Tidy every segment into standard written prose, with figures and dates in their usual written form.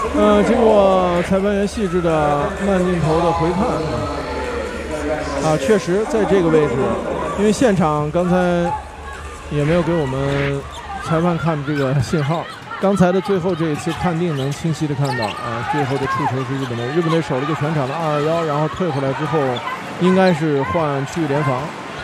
经过裁判员细致的慢镜头的回看，确实在这个位置，因为现场刚才也没有给我们裁判看这个信号。刚才的最后这一次判定能清晰的看到最后的触球是日本队，日本队守了一个全场的2-21，然后退回来之后，应该是换区域联防，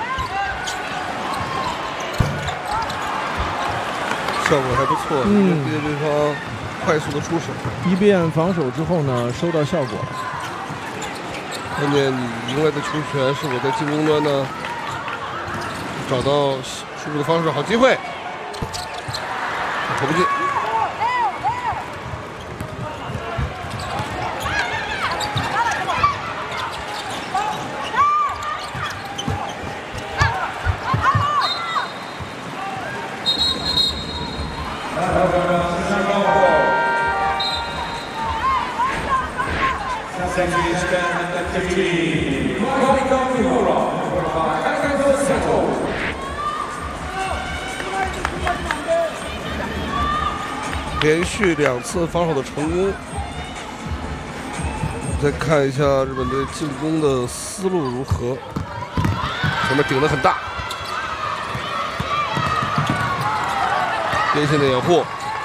效果还不错，逼着对方快速的出手。 一变防守之后呢，收到效果。 关键你赢来的球权是我在进攻端呢找到输入的方式，好机会，投不进。连续2次防守的成功，再看一下日本队进攻的思路如何。前面顶得很大，边线的掩护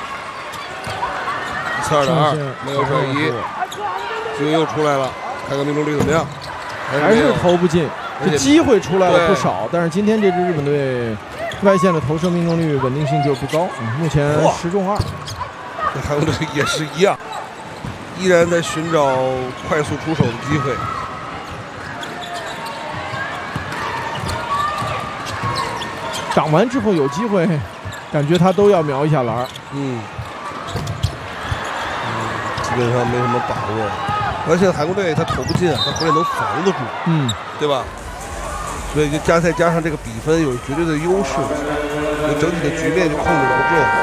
，1次2.2，没有转移，机会又出来了，看看命中率怎么样？ 还是投不进，这机会出来了不少，但是今天这支日本队外线的投射命中率稳定性就不高，目前10中2。 韩国队也是一样，依然在寻找快速出手的机会。 挡完之后有机会，感觉他都要瞄一下篮。 基本上没什么把握。而且韩国队他投不进，他回来能防得住，对吧？所以就加上这个比分有绝对的优势，整体的局面就控制不住。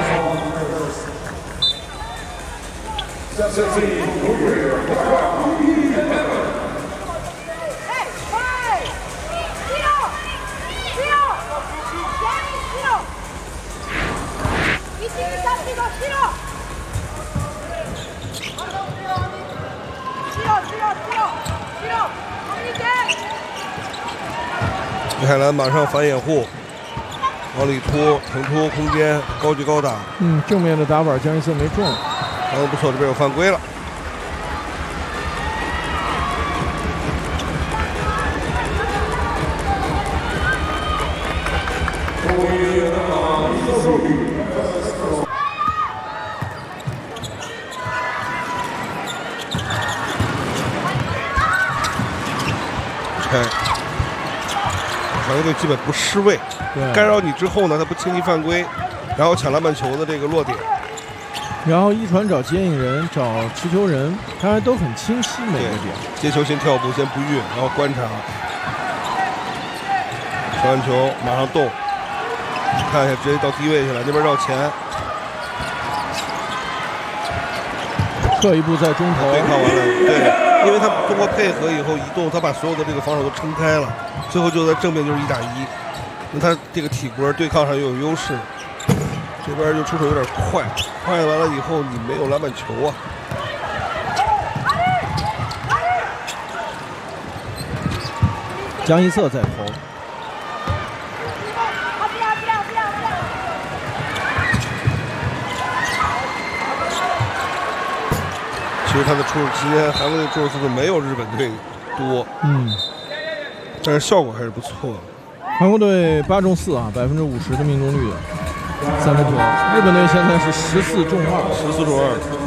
米海兰马上反掩护，往里突，腾出空间，高举高打。 正面的打板江一瑟没中。 不错，这边有犯规了。韩国队基本不失位，干扰你之后呢，他不轻易犯规，然后抢篮板球的这个落点。 然后一传找接应人，找持球人，他都很清晰每个点。 接球先跳步，先不运，然后观察，传完球马上动，看一下直接到低位去了，那边绕前， 撤一步在中投， 对抗完了，对，因为他通过配合以后移动，他把所有的这个防守都撑开了，最后就在正面就是1打1，那他这个体格对抗上又有优势。这边就出手有点快，快完了以后你没有篮板球啊。 江一瑟在投， 其实他的出手期间，韩国队出手次数没有日本队多，但是效果还是不错。 韩国队8中4啊，50%的命中率，3分球。日本队现在是14中2。 14中2。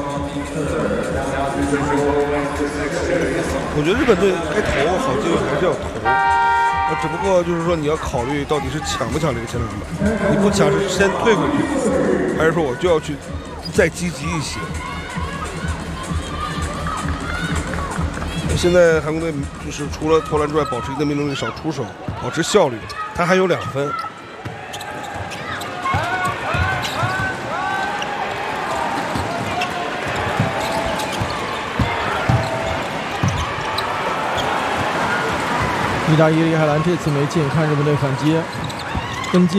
我觉得日本队该投好机会还是要投，只不过就是说你要考虑到底是抢不抢这个前篮板，你不抢是先退回去，还是说我就要去再积极一些？现在韩国队就是除了投篮之外，保持一定命中率，少出手，保持效率，他还有2分。 1打1，李海兰这次没进，看日本队反击跟进。